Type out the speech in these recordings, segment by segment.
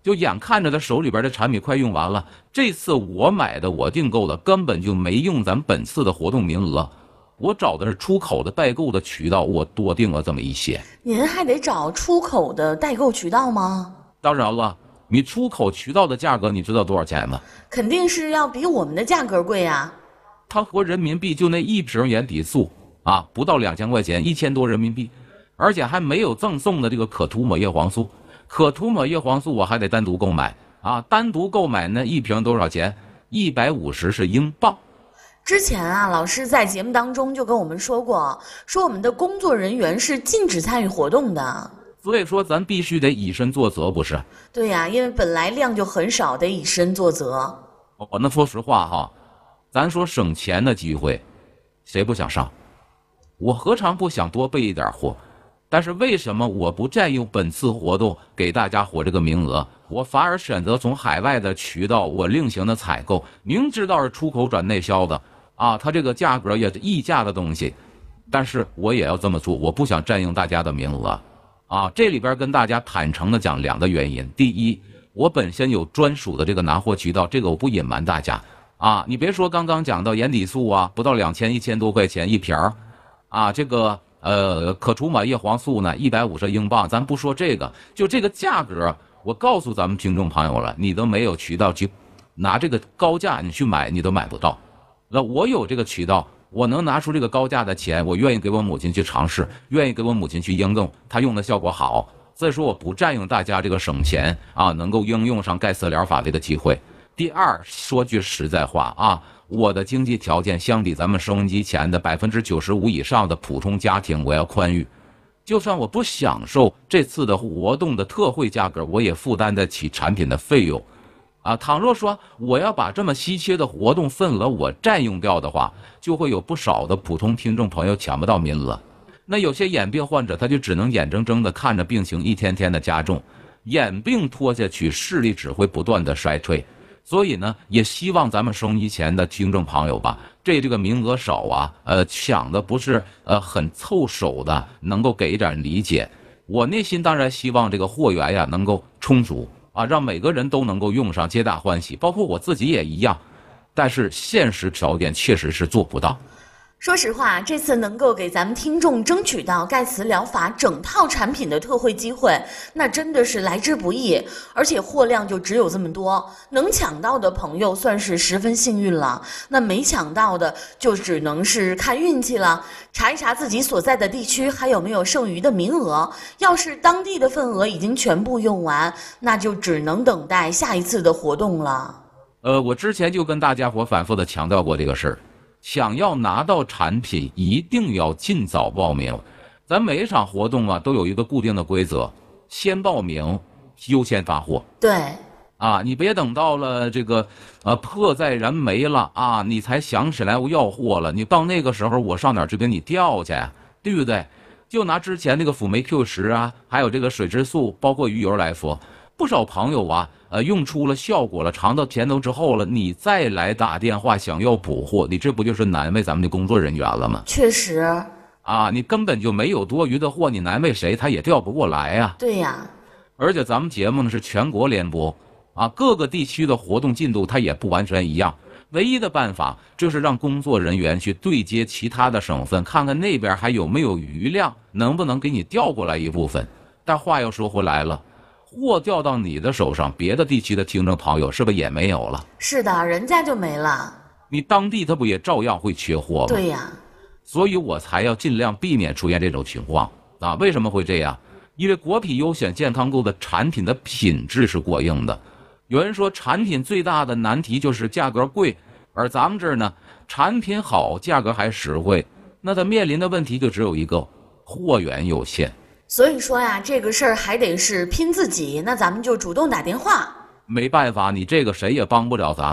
就眼看着他手里边的产品快用完了，这次我买的我订购的根本就没用咱本次的活动名额，我找的是出口的代购的渠道，我多订了这么一些。 您还得找出口的代购渠道吗？ 当然了，你出口渠道的价格你知道多少钱吗？ 肯定是要比我们的价格贵啊。 它合人民币就那1瓶眼底素啊，不到2000块钱，1000多人民币，而且还没有赠送的这个可涂抹叶黄素。可涂抹叶黄素我还得单独购买啊，单独购买呢1瓶多少钱？150是英镑。 之前啊，老师在节目当中就跟我们说过，说我们的工作人员是禁止参与活动的。 所以说咱必须得以身作则，不是？ 对呀，因为本来量就很少，得以身作则。 那说实话哈，咱说省钱的机会，谁不想上？我何尝不想多备一点货？但是为什么我不占用本次活动给大家伙这个名额，我反而选择从海外的渠道我另行的采购？明知道是出口转内销的啊，它这个价格也是溢价的东西，但是我也要这么做，我不想占用大家的名额啊。这里边跟大家坦诚的讲2个原因。第一，我本身有专属的这个拿货渠道，这个我不隐瞒大家啊。你别说刚刚讲到眼底素啊，不到1000多块钱一瓶啊，这个可涂抹叶黄素呢150英镑，咱不说这个，就这个价格，我告诉咱们听众朋友了，你都没有渠道去拿这个高价你去买，你都买不到。那我有这个渠道，我能拿出这个高价的钱，我愿意给我母亲去尝试，愿意给我母亲去应用，她用的效果好。所以说我不占用大家这个省钱啊，能够应用上盖茨疗法这个机会。第二，说句实在话啊，我的经济条件相比咱们收音机前的95%以上的普通家庭，我要宽裕。就算我不享受这次的活动的特惠价格，我也负担得起产品的费用啊。倘若说我要把这么稀缺的活动份额我占用掉的话，就会有不少的普通听众朋友抢不到名额。那有些眼病患者他就只能眼睁睁地看着病情一天天的加重，眼病拖下去，视力只会不断的衰退。所以呢，也希望咱们收音机前的听众朋友吧，这个名额少啊，抢的不是很凑手的，能够给一点理解。我内心当然希望这个货源呀能够充足啊，让每个人都能够用上，皆大欢喜，包括我自己也一样。但是现实条件确实是做不到。 说实话，这次能够给咱们听众争取到盖茨疗法整套产品的特惠机会，那真的是来之不易，而且货量就只有这么多，能抢到的朋友算是十分幸运了，那没抢到的就只能是看运气了，查一查自己所在的地区还有没有剩余的名额，要是当地的份额已经全部用完，那就只能等待下一次的活动了。 我之前就跟大家伙反复的强调过这个事儿。想要拿到产品，一定要尽早报名。咱每一场活动啊，都有一个固定的规则：先报名，优先发货。 对， 啊，你别等到了这个迫在燃眉了啊，你才想起来我要货了。你到那个时候，我上哪儿去给你调去，对不对？就拿之前那个辅酶 Q10啊，还有这个水质素，包括鱼油来说，不少朋友啊。用出了效果了，尝到甜头之后了，你再来打电话想要补货，你这不就是难为咱们的工作人员了吗？ 确实啊，你根本就没有多余的货，你难为谁？他也调不过来呀。 对呀， 而且咱们节目呢是全国联播啊，各个地区的活动进度它也不完全一样。唯一的办法就是让工作人员去对接其他的省份，看看那边还有没有余量，能不能给你调过来一部分。但话又说回来了。货调到你的手上，别的地区的听众朋友是不是也没有了？ 是的，人家就没了。 你当地他不也照样会缺货吗？ 对呀， 所以我才要尽量避免出现这种情况啊！为什么会这样？因为国品优选健康购的产品的品质是过硬的。有人说产品最大的难题就是价格贵，而咱们这儿呢，产品好，价格还实惠，那它面临的问题就只有一个：货源有限。 所以说呀，这个事儿还得是拼自己，那咱们就主动打电话。 没办法，你这个谁也帮不了咱们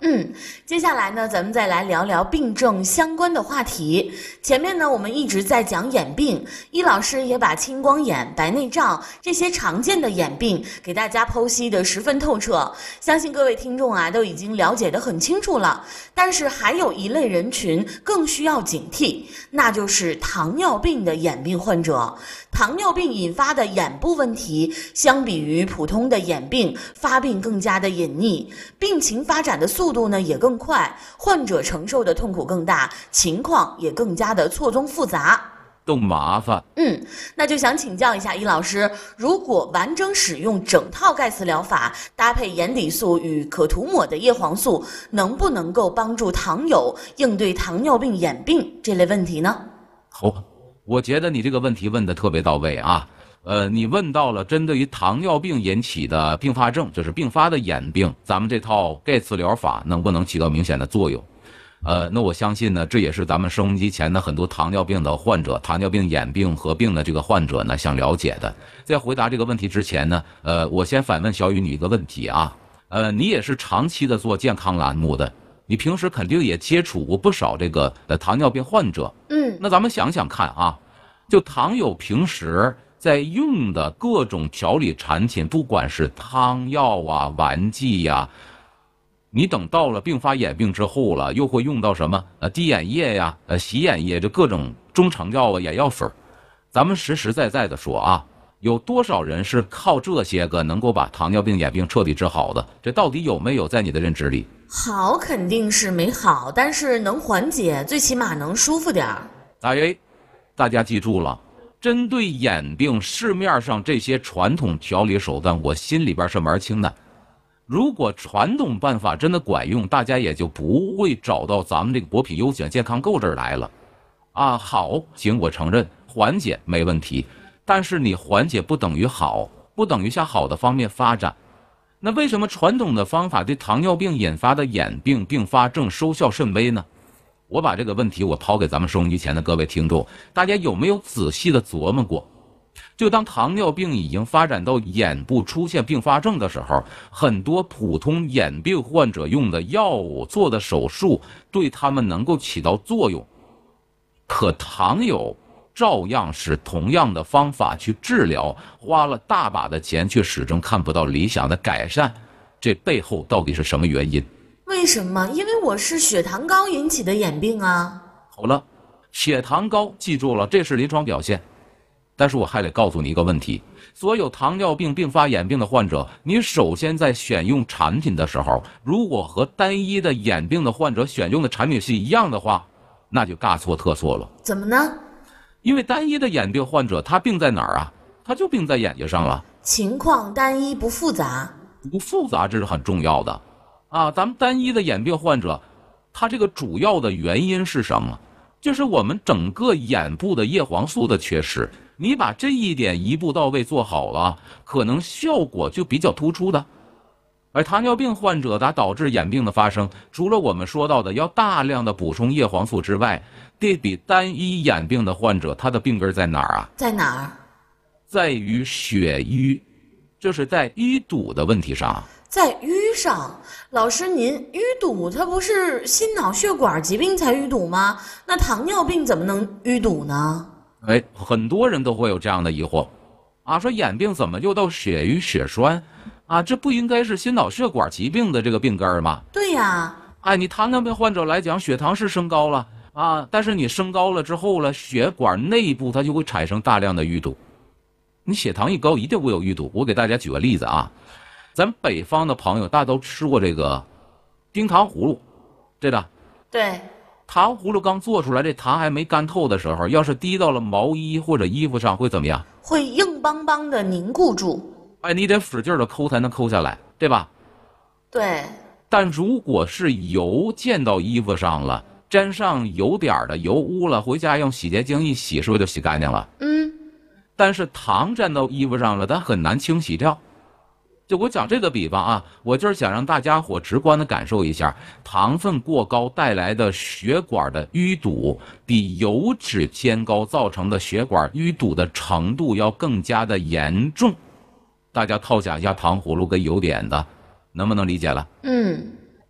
接下来呢，咱们再来聊聊病症相关的话题。前面呢，我们一直在讲眼病，易老师也把青光眼、白内障这些常见的眼病给大家剖析的十分透彻，相信各位听众啊都已经了解得很清楚了。但是还有一类人群更需要警惕，那就是糖尿病的眼病患者。糖尿病引发的眼部问题，相比于普通的眼病，发病更加的隐匿，病情发展的速度呢也更快，患者承受的痛苦更大，情况也更加的错综复杂， 更麻烦。 那就想请教一下易老师，如果完整使用整套盖茨疗法，搭配眼底素与可涂抹的叶黄素，能不能够帮助糖友应对糖尿病眼病这类问题呢？ 好，我觉得你这个问题问得特别到位啊。你问到了针对于糖尿病引起的并发症，就是并发的眼病，咱们这套盖茨疗法能不能起到明显的作用？那我相信呢，这也是咱们收音机前的很多糖尿病的患者、糖尿病眼病合并的这个患者呢想了解的。在回答这个问题之前呢，我先反问小雨你一个问题啊，你也是长期的做健康栏目的，你平时肯定也接触过不少这个糖尿病患者。那咱们想想看啊，就糖友平时在用的各种调理产品，不管是汤药啊、丸剂呀，你等到了并发眼病之后了，又会用到什么滴眼液呀、洗眼液，这各种中成药啊、眼药水。咱们实实在在的说啊，有多少人是靠这些个能够把糖尿病眼病彻底治好的？这到底有没有在你的认知里？ 好，肯定是没好，但是能缓解，最起码能舒服点儿。 大家记住了，针对眼病市面上这些传统调理手段，我心里边是门清的。如果传统办法真的管用，大家也就不会找到咱们这个博品优选健康购这儿来了。好，行，我承认缓解没问题，但是你缓解不等于好，不等于向好的方面发展。那为什么传统的方法对糖尿病引发的眼病并发症收效甚微呢？我把这个问题我抛给咱们收音机前的各位听众，大家有没有仔细的琢磨过？就当糖尿病已经发展到眼部出现并发症的时候，很多普通眼病患者用的药物、做的手术对他们能够起到作用，可糖友照样是同样的方法去治疗，花了大把的钱却始终看不到理想的改善，这背后到底是什么原因？ 为什么？因为我是血糖高引起的眼病啊。 好了，血糖高记住了，这是临床表现。但是我还得告诉你一个问题，所有糖尿病并发眼病的患者，你首先在选用产品的时候，如果和单一的眼病的患者选用的产品是一样的话，那就大错特错了。 怎么呢？ 因为单一的眼病患者他病在哪儿啊？他就病在眼睛上了。 情况单一不复杂。 不复杂，这是很重要的啊。咱们单一的眼病患者，他这个主要的原因是什么？就是我们整个眼部的叶黄素的缺失。你把这一点一步到位做好了，可能效果就比较突出的。而糖尿病患者它导致眼病的发生，除了我们说到的要大量的补充叶黄素之外，对比单一眼病的患者，他的病根在哪儿啊？ 在哪儿？ 在于血瘀，就是在淤堵的问题上。 在淤上。老师，您淤堵它不是心脑血管疾病才淤堵吗？那糖尿病怎么能淤堵呢？ 很多人都会有这样的疑惑啊，说眼病怎么又到血瘀血栓啊？这不应该是心脑血管疾病的这个病根吗？ 对呀。 你糖尿病患者来讲，血糖是升高了啊，但是你升高了之后了，血管内部它就会产生大量的淤堵。你血糖一高，一定会有淤堵。我给大家举个例子啊，咱北方的朋友大家都吃过这个冰糖葫芦，对的。 对。 糖葫芦刚做出来，这糖还没干透的时候，要是滴到了毛衣或者衣服上，会怎么样？ 会硬邦邦的凝固住。 你得使劲的抠才能抠下来，对吧？ 对。 但如果是油溅到衣服上了，沾上油点的油污了，回家用洗洁精一洗，是不是就洗干净了？但是糖沾到衣服上了，它很难清洗掉。就我讲这个比方啊，我就是想让大家伙直观的感受一下，糖分过高带来的血管的淤堵，比油脂偏高造成的血管淤堵的程度要更加的严重。大家套想一下糖葫芦跟油点的，能不能理解了？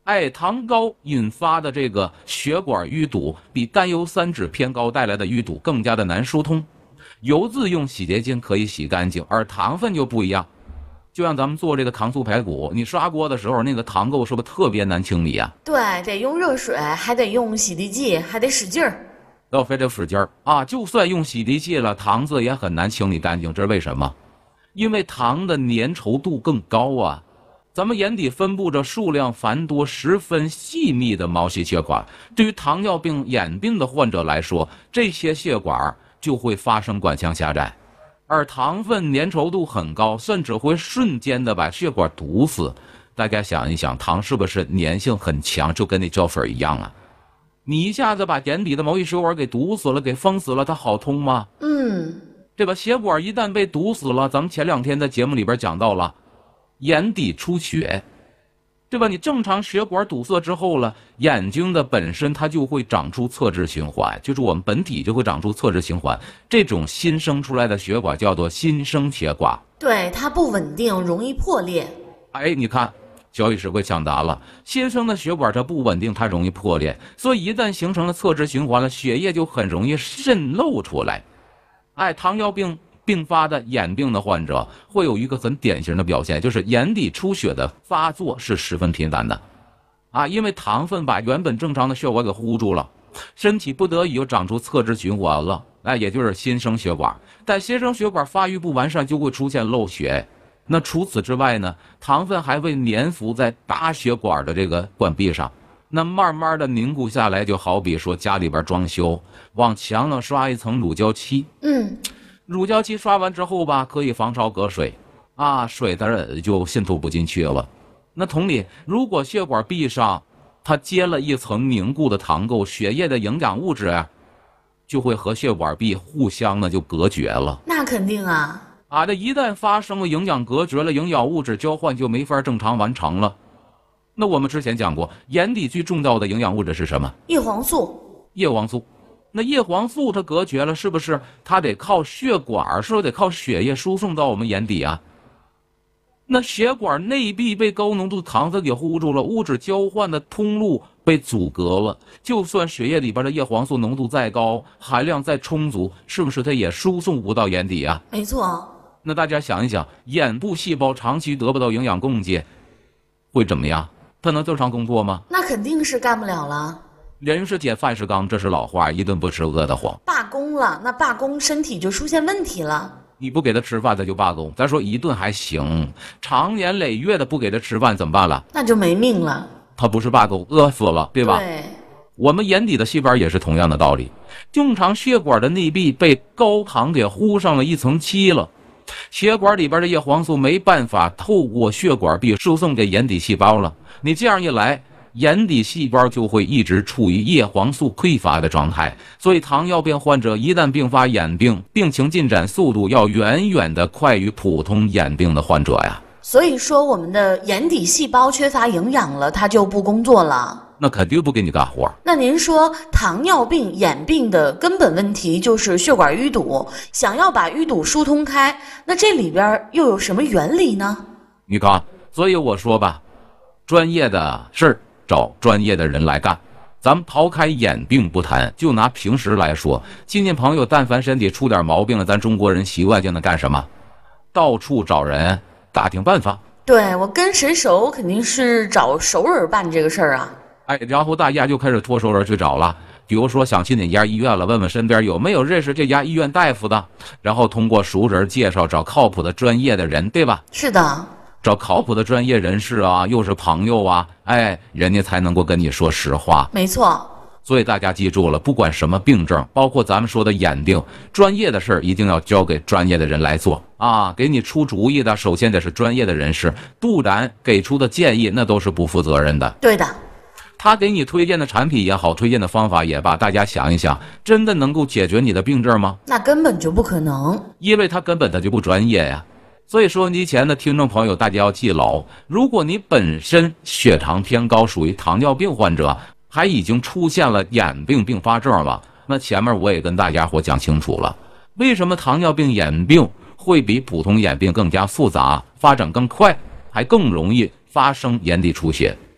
糖高引发的这个血管淤堵，比甘油三酯偏高带来的淤堵更加的难疏通。油渍用洗洁精可以洗干净，而糖分就不一样。就像咱们做这个糖醋排骨，你刷锅的时候，那个糖垢是不是特别难清理啊？ 对，得用热水，还得用洗涤剂，还得使劲儿。 要非得使劲儿啊！就算用洗涤剂了，糖渍也很难清理干净。这是为什么？因为糖的粘稠度更高啊。咱们眼底分布着数量繁多、十分细密的毛细血管，对于糖尿病眼病的患者来说，这些血管就会发生管腔狭窄，而糖分粘稠度很高，甚至会瞬间的把血管堵死。大家想一想，糖是不是粘性很强，就跟那胶粉一样啊？你一下子把眼底的毛细血管给堵死了，给封死了，它好通吗？对吧？血管一旦被堵死了，咱们前2天在节目里边讲到了，眼底出血，对吧？你正常血管堵塞之后了，眼睛的本身它就会长出侧支循环，就是我们本体就会长出侧支循环，这种新生出来的血管叫做新生血管。 对，它不稳定，容易破裂。 你看小雨师会抢答了，新生的血管它不稳定，它容易破裂，所以一旦形成了侧支循环了，血液就很容易渗漏出来。糖尿病并发的眼病的患者会有一个很典型的表现，就是眼底出血的发作是十分频繁的因为糖分把原本正常的血管给糊住了，身体不得已又长出侧支循环了，也就是新生血管。但新生血管发育不完善，就会出现漏血。那除此之外呢，糖分还会粘附在大血管的这个管壁上，那慢慢的凝固下来，就好比说家里边装修，往墙上刷一层乳胶漆。乳胶漆刷完之后吧，可以防潮隔水水的就渗透不进去了。那同理，如果血管壁上它结了一层凝固的糖垢，血液的营养物质就会和血管壁互相的就隔绝了。 那肯定这一旦发生了营养隔绝了，营养物质交换就没法正常完成了。那我们之前讲过，眼底最重要的营养物质是什么？ 叶黄素。 叶黄素。那叶黄素它隔绝了，是不是它得靠血管，是不是得靠血液输送到我们眼底啊？那血管内壁被高浓度糖分给糊住了，物质交换的通路被阻隔了，就算血液里边的叶黄素浓度再高，含量再充足，是不是它也输送不到眼底啊？ 没错。 那大家想一想，眼部细胞长期得不到营养供给会怎么样？它能正常工作吗？ 那肯定是干不了了。 人是铁，饭是钢，这是老话，一顿不吃饿得慌。 罢工了，那罢工身体就出现问题了。 你不给他吃饭，他就罢工。咱说一顿还行，长年累月的不给他吃饭怎么办了？ 那就没命了。 他不是罢工，饿死了，对吧？ 对。 我们眼底的细胞也是同样的道理，正常血管的内壁被高糖给糊上了一层漆了，血管里边的叶黄素没办法透过血管壁输送给眼底细胞了。你这样一来，眼底细胞就会一直处于叶黄素匮乏的状态，所以糖尿病患者一旦并发眼病，病情进展速度要远远的快于普通眼病的患者呀。 所以说我们的眼底细胞缺乏营养了，它就不工作了。 那肯定不给你干活。 那您说糖尿病眼病的根本问题就是血管淤堵，想要把淤堵疏通开，那这里边又有什么原理呢？ 你看，所以我说吧，专业的事儿找专业的人来干。咱们抛开眼病不谈，就拿平时来说，亲戚朋友但凡身体出点毛病了，咱中国人习惯性的干什么？到处找人打听办法。 对，我跟谁熟，肯定是找熟人办这个事儿啊。 然后大家就开始托熟人去找了，比如说想去哪家医院了，问问身边有没有认识这家医院大夫的，然后通过熟人介绍找靠谱的专业的人，对吧？ 是的， 找靠谱的专业人士又是朋友人家才能够跟你说实话。 没错。 所以大家记住了，不管什么病症，包括咱们说的眼病，专业的事儿一定要交给专业的人来做给你出主意的首先得是专业的人士，不然给出的建议那都是不负责任的。 对的。 他给你推荐的产品也好，推荐的方法也罢，大家想一想，真的能够解决你的病症吗？ 那根本就不可能， 因为他根本就不专业呀。所以收音机前的听众朋友，大家要记牢，如果你本身血糖偏高，属于糖尿病患者，还已经出现了眼病并发症了，那前面我也跟大家伙讲清楚了，为什么糖尿病眼病会比普通眼病更加复杂，发展更快，还更容易发生眼底出血。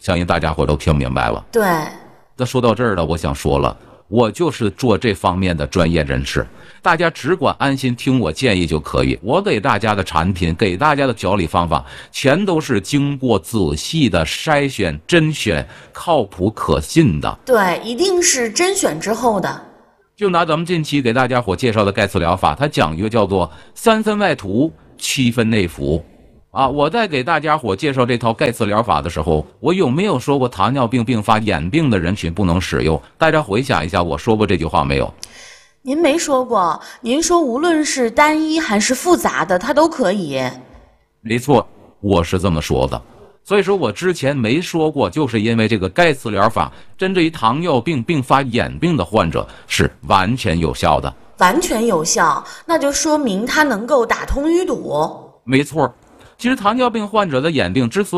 相信大家伙都听明白了。 对， 那说到这儿了，我想说了，我就是做这方面的专业人士，大家只管安心听我建议就可以。我给大家的产品，给大家的调理方法，全都是经过仔细的筛选、甄选，靠谱可信的。 对，一定是甄选之后的。 就拿咱们近期给大家伙介绍的钙磁疗法，它讲究叫做3分外涂，7分内服。我在给大家伙介绍这套钙磁疗法的时候，我有没有说过糖尿病并发眼病的人群不能使用？大家回想一下，我说过这句话没有？ 您没说过，您说无论是单一还是复杂的，它都可以。 没错，我是这么说的。所以说我之前没说过，就是因为这个钙磁疗法针对于糖尿病并发眼病的患者是完全有效的。 完全有效，那就说明它能够打通淤堵。 没错，其实糖尿病患者的眼病之所以